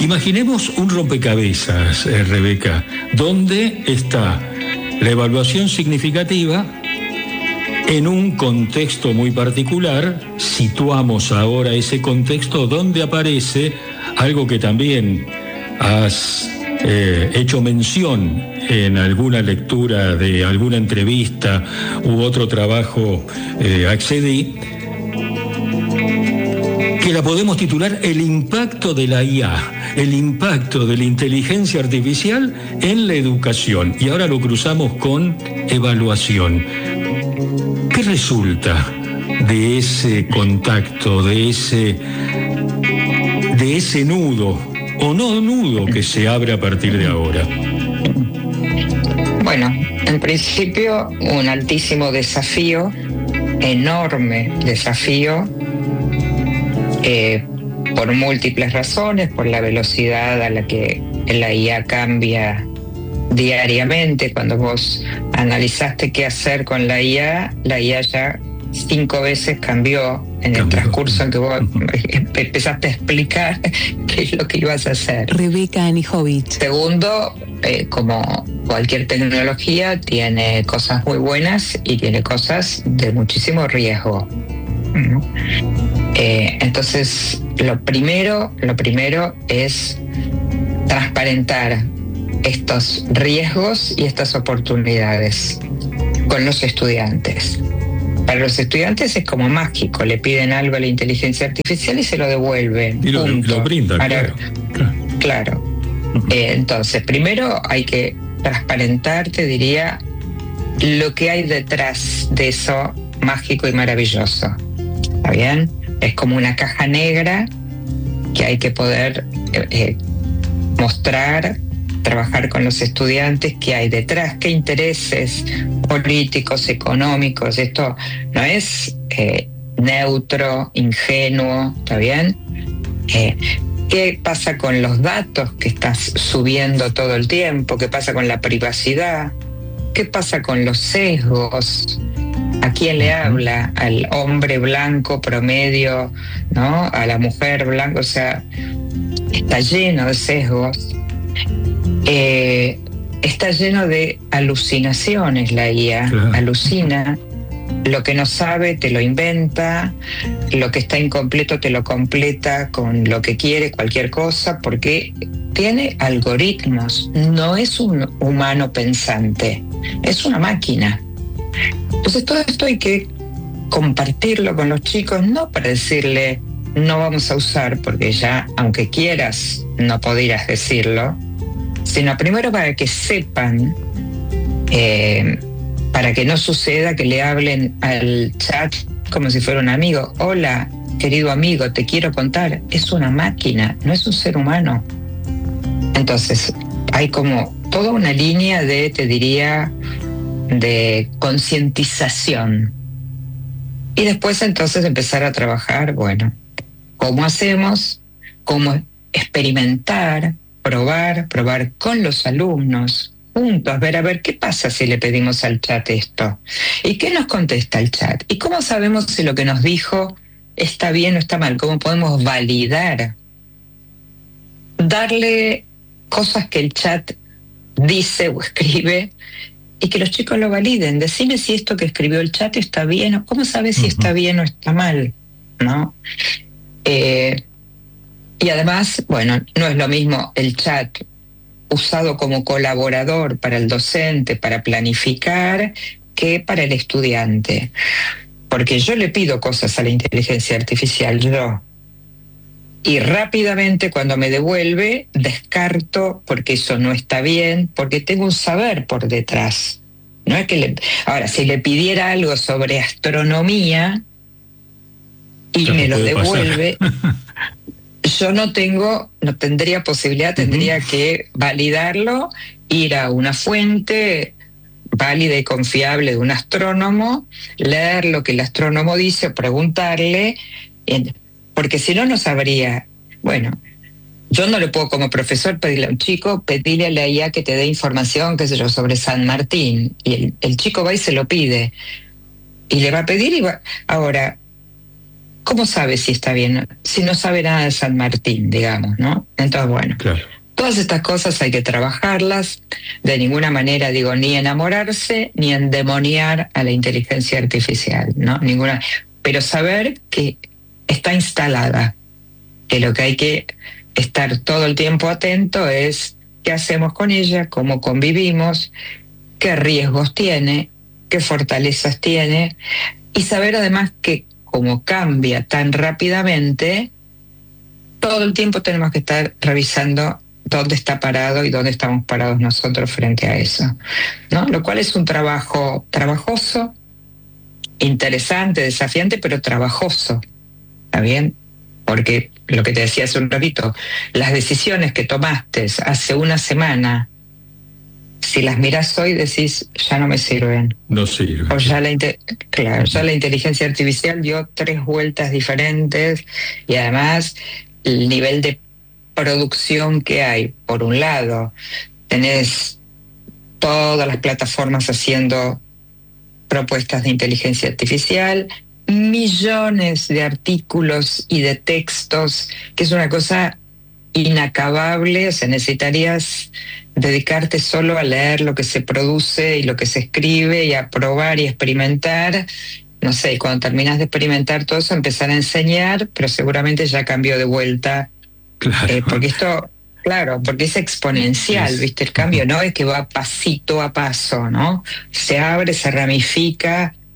Imaginemos un rompecabezas, Rebeca, donde está la evaluación significativa en un contexto muy particular. Situamos ahora ese contexto donde aparece algo que también has hecho mención en alguna lectura de alguna entrevista u otro trabajo, accedí, que la podemos titular el impacto de la IA, el impacto de la inteligencia artificial en la educación. Y ahora lo cruzamos con evaluación. ¿Qué resulta de ese contacto, de ese nudo o no nudo que se abre a partir de ahora? Bueno, en principio un altísimo desafío, enorme desafío, por múltiples razones, por la velocidad a la que la IA cambia diariamente. Cuando vos analizaste qué hacer con la IA ya 5 veces cambió en el transcurso en que vos empezaste a explicar qué es lo que ibas a hacer. Rebeca Anijovic. Segundo, como cualquier tecnología, tiene cosas muy buenas y tiene cosas de muchísimo riesgo. Entonces, lo primero es transparentar estos riesgos y estas oportunidades con los estudiantes. Para los estudiantes es como mágico, le piden algo a la inteligencia artificial y se lo devuelven. Y lo brindan, claro. Entonces, primero hay que transparentar, te diría, lo que hay detrás de eso mágico y maravilloso. ¿Está bien? Es como una caja negra que hay que poder mostrar, trabajar con los estudiantes, qué hay detrás, qué intereses políticos, económicos. Esto no es neutro, ingenuo, ¿está bien? ¿Qué pasa con los datos que estás subiendo todo el tiempo? ¿Qué pasa con la privacidad? ¿Qué pasa con los sesgos? ¿A quién le habla? ¿Al hombre blanco promedio, no? ¿A la mujer blanca? O sea, está lleno de sesgos. Está lleno de alucinaciones la IA. Claro. Alucina. Lo que no sabe te lo inventa, lo que está incompleto te lo completa con lo que quiere, cualquier cosa, porque tiene algoritmos. No es un humano pensante, es una máquina. Entonces todo esto hay que compartirlo con los chicos, no para decirle no vamos a usar, porque ya, aunque quieras, no podrías decirlo, sino primero para que sepan, para que no suceda que le hablen al chat como si fuera un amigo. Hola, querido amigo, te quiero contar. Es una máquina, no es un ser humano. Entonces, hay como toda una línea de, te diría, de concientización. Y después entonces empezar a trabajar, bueno, ¿cómo hacemos? ¿Cómo experimentar? Probar con los alumnos, juntos, a ver qué pasa si le pedimos al chat esto. ¿Y qué nos contesta el chat? ¿Y cómo sabemos si lo que nos dijo está bien o está mal? ¿Cómo podemos validar? Darle cosas que el chat dice o escribe y que los chicos lo validen. Decime si esto que escribió el chat está bien o cómo sabes si está bien o está mal, ¿no? Y además, bueno, no es lo mismo el chat usado como colaborador para el docente, para planificar, que para el estudiante. Porque yo le pido cosas a la inteligencia artificial, y rápidamente cuando me devuelve, descarto porque eso no está bien, porque tengo un saber por detrás. No es que ahora, si le pidiera algo sobre astronomía y me lo devuelve... Yo no tendría posibilidad, tendría que validarlo, ir a una fuente válida y confiable de un astrónomo, leer lo que el astrónomo dice, preguntarle, porque si no, no sabría. Bueno, yo no le puedo como profesor pedirle a un chico, pedirle a la IA que te dé información, qué sé yo, sobre San Martín, y el chico va y se lo pide, y le va a pedir, ahora... ¿cómo sabe si está bien? Si no sabe nada de San Martín, digamos, ¿no? Entonces, bueno, Claro. todas estas cosas hay que trabajarlas, de ninguna manera digo ni enamorarse ni endemoniar a la inteligencia artificial, ¿no? Ninguna, pero saber que está instalada, que lo que hay que estar todo el tiempo atento es qué hacemos con ella, cómo convivimos, qué riesgos tiene, qué fortalezas tiene, y saber además que como cambia tan rápidamente, todo el tiempo tenemos que estar revisando dónde está parado y dónde estamos parados nosotros frente a eso, ¿no? Lo cual es un trabajo trabajoso, interesante, desafiante, pero trabajoso, ¿está bien? Porque lo que te decía hace un ratito, las decisiones que tomaste hace una semana, si las miras hoy decís, ya no me sirven. No sirve. O ya claro, ya la inteligencia artificial dio 3 vueltas diferentes y además el nivel de producción que hay. Por un lado, tenés todas las plataformas haciendo propuestas de inteligencia artificial, millones de artículos y de textos, que es una cosa inacabable. O sea, necesitarías dedicarte solo a leer lo que se produce y lo que se escribe y a probar y experimentar. No sé, y cuando terminas de experimentar todo eso, empezar a enseñar, pero seguramente ya cambió de vuelta. Claro. Porque esto, claro, porque es exponencial, ¿viste? El cambio no es que va pasito a paso, ¿no? Se abre, se ramifica